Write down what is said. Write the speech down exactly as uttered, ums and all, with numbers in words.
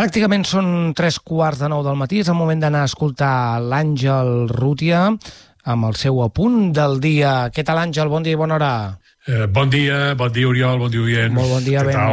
Pràcticament són tres quarts de nou del matí, és el moment d'anar a escoltar l'Àngel Rútia amb el seu apunt del dia. Què tal, Àngel? Bon dia i bona hora. Eh, bon dia, bon dia, Oriol, bon dia, oients. Molt bon dia, ben,